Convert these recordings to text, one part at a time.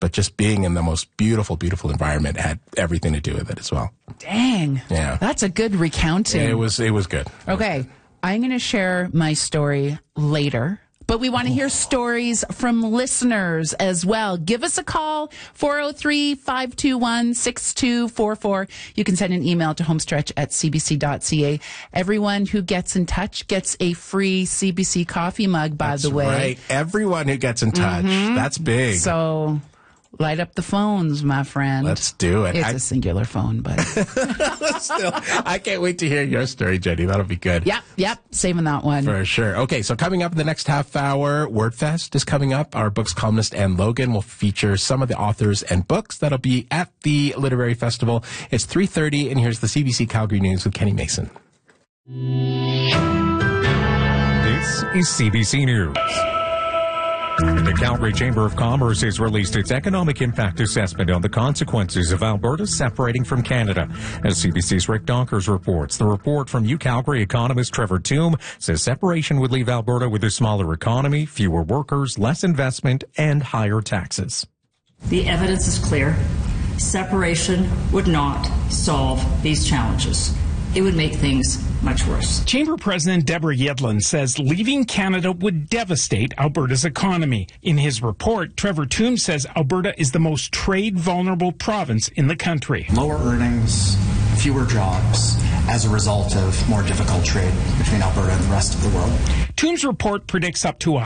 but just being in the most beautiful, beautiful environment had everything to do with it as well. Dang. Yeah. That's a good recounting. It was good. Okay. I'm going to share my story later, but we want to hear stories from listeners as well. Give us a call, 403-521-6244. You can send an email to homestretch@cbc.ca. Everyone who gets in touch gets a free CBC coffee mug, by the way. Right. Everyone who gets in touch. That's big. So light up the phones, my friend. Let's do it. It's a singular phone, but Still, I can't wait to hear your story, Jenny. That'll be good. Yep. Saving that one. For sure. Okay, so coming up in the next half hour, WordFest is coming up. Our books columnist Anne Logan will feature some of the authors and books that'll be at the Literary Festival. It's 3:30, and here's the CBC Calgary News with Kenny Mason. This is CBC News. The Calgary Chamber of Commerce has released its economic impact assessment on the consequences of Alberta separating from Canada. As CBC's Rick Donkers reports, the report from UCalgary economist Trevor Toome says separation would leave Alberta with a smaller economy, fewer workers, less investment, and higher taxes. The evidence is clear. Separation would not solve these challenges. It would make things much worse. Chamber President Deborah Yedlin says leaving Canada would devastate Alberta's economy. In his report, Trevor Toome says Alberta is the most trade-vulnerable province in the country. Lower earnings, fewer jobs as a result of more difficult trade between Alberta and the rest of the world. Toome's report predicts up to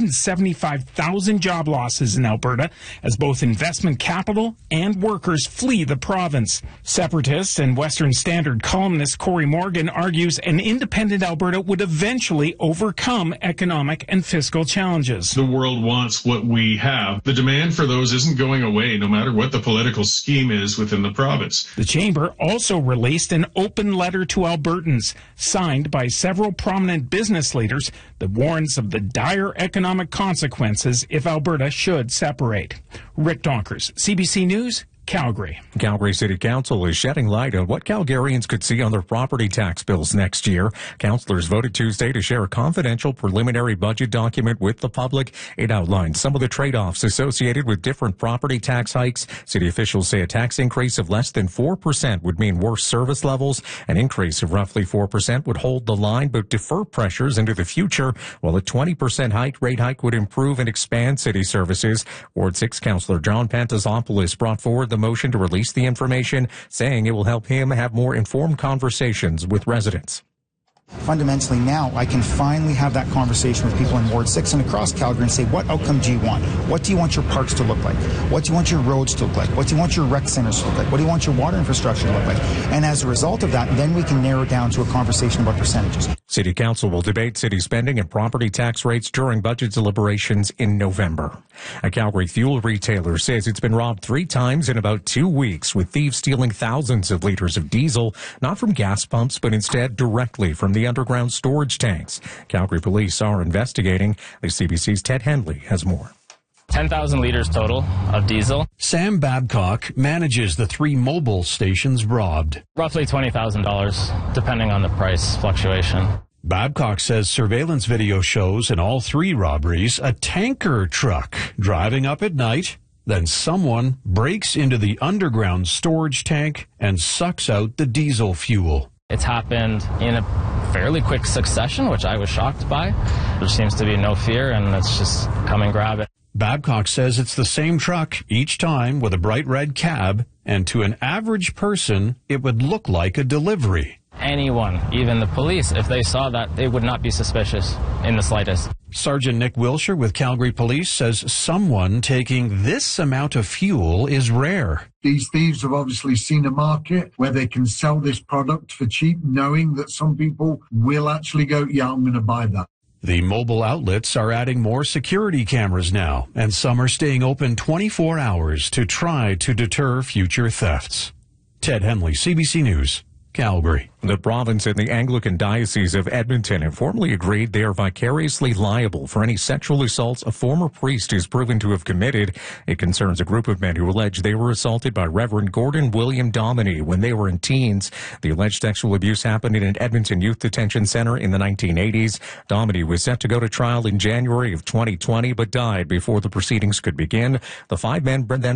175,000 job losses in Alberta as both investment capital and workers flee the province. Separatist and Western Standard columnist Corey Morgan argues an independent Alberta would eventually overcome economic and fiscal challenges. The world wants what we have. The demand for those isn't going away, no matter what the political scheme is within the province. The Chamber also released an open letter to Albertans, signed by several prominent business leaders, that warns of the dire economic consequences if Alberta should separate. Rick Donkers, CBC News, Calgary. Calgary City Council is shedding light on what Calgarians could see on their property tax bills next year. Councillors voted Tuesday to share a confidential preliminary budget document with the public. It outlines some of the trade-offs associated with different property tax hikes. City officials say a tax increase of less than 4% would mean worse service levels. An increase of roughly 4% would hold the line but defer pressures into the future, while a 20% rate hike would improve and expand city services. Ward 6 Councillor John Pantazopoulos brought forward the motion to release the information, saying it will help him have more informed conversations with residents. Fundamentally now, I can finally have that conversation with people in Ward 6 and across Calgary and say, what outcome do you want? What do you want your parks to look like? What do you want your roads to look like? What do you want your rec centers to look like? What do you want your water infrastructure to look like? And as a result of that, then we can narrow down to a conversation about percentages. City Council will debate city spending and property tax rates during budget deliberations in November. A Calgary fuel retailer says it's been robbed 3 times in about 2 weeks, with thieves stealing thousands of liters of diesel, not from gas pumps, but instead directly from the underground storage tanks. Calgary police are investigating. The CBC's Ted Henley has more. 10,000 liters total of diesel. Sam Babcock manages the 3 mobile stations robbed. Roughly $20,000, depending on the price fluctuation. Babcock says surveillance video shows in all 3 robberies a tanker truck driving up at night. Then someone breaks into the underground storage tank and sucks out the diesel fuel. It's happened in a fairly quick succession, which I was shocked by. There seems to be no fear, and it's just come and grab it. Babcock says it's the same truck each time with a bright red cab, and to an average person, it would look like a delivery. Anyone, even the police, if they saw that, they would not be suspicious in the slightest. Sergeant Nick Wilshire with Calgary Police says someone taking this amount of fuel is rare. These thieves have obviously seen a market where they can sell this product for cheap, knowing that some people will actually go, yeah, I'm going to buy that. The mobile outlets are adding more security cameras now, and some are staying open 24 hours to try to deter future thefts. Ted Henley, CBC News, Calgary. The province and the Anglican Diocese of Edmonton have formally agreed they are vicariously liable for any sexual assaults a former priest is proven to have committed. It concerns a group of men who allege they were assaulted by Reverend Gordon William Dominy when they were in teens. The alleged sexual abuse happened in an Edmonton Youth Detention Center in the 1980s. Dominy was set to go to trial in January of 2020, but died before the proceedings could begin. The 5 men then